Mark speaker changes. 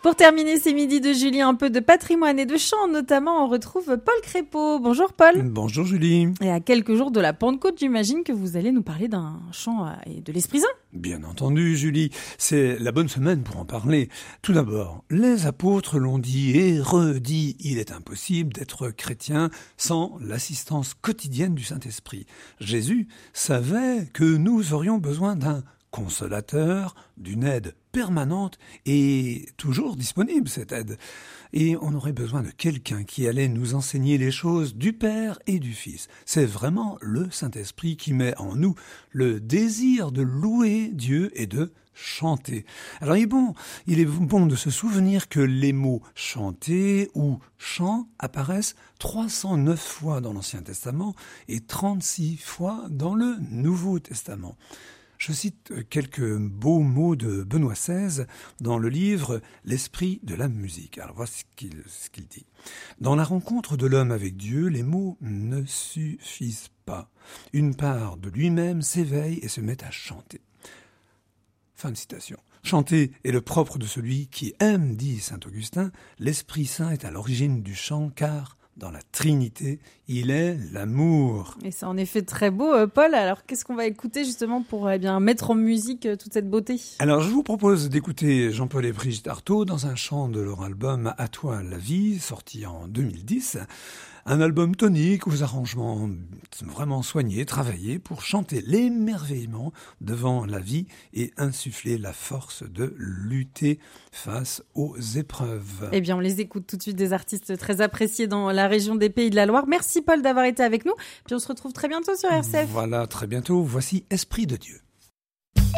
Speaker 1: Pour terminer ces midis de Julie, un peu de patrimoine et de chant notamment, on retrouve Paul Crépeau. Bonjour Paul.
Speaker 2: Bonjour Julie.
Speaker 1: Et à quelques jours de la Pentecôte, j'imagine que vous allez nous parler d'un chant et de l'Esprit Saint.
Speaker 2: Bien entendu Julie, c'est la bonne semaine pour en parler. Tout d'abord, les apôtres l'ont dit et redit, il est impossible d'être chrétien sans l'assistance quotidienne du Saint-Esprit. Jésus savait que nous aurions besoin d'un consolateur, d'une aide permanente et toujours disponible cette aide. Et on aurait besoin de quelqu'un qui allait nous enseigner les choses du Père et du Fils. C'est vraiment le Saint-Esprit qui met en nous le désir de louer Dieu et de chanter. Alors il est bon de se souvenir que les mots chanter ou chant apparaissent 309 fois dans l'Ancien Testament et 36 fois dans le Nouveau Testament. Je cite quelques beaux mots de Benoît XVI dans le livre « L'esprit de la musique ». Alors voici ce qu'il dit. « Dans la rencontre de l'homme avec Dieu, les mots ne suffisent pas. Une part de lui-même s'éveille et se met à chanter. » Fin de citation. Chanter est le propre de celui qui aime, dit saint Augustin. L'Esprit Saint est à l'origine du chant car dans la Trinité, il est l'amour.
Speaker 1: Et c'est en effet très beau, Paul. Alors, qu'est-ce qu'on va écouter justement pour mettre en musique toute cette beauté ?
Speaker 2: Alors, je vous propose d'écouter Jean-Paul et Brigitte Artaud dans un chant de leur album « À toi la vie », sorti en 2010. Un album tonique aux arrangements vraiment soignés, travaillés pour chanter l'émerveillement devant la vie et insuffler la force de lutter face aux épreuves.
Speaker 1: Eh bien, on les écoute tout de suite, des artistes très appréciés dans la région des Pays de la Loire. Merci Paul d'avoir été avec nous. Puis on se retrouve très bientôt sur RCF.
Speaker 2: Voilà, très bientôt. Voici Esprit de Dieu.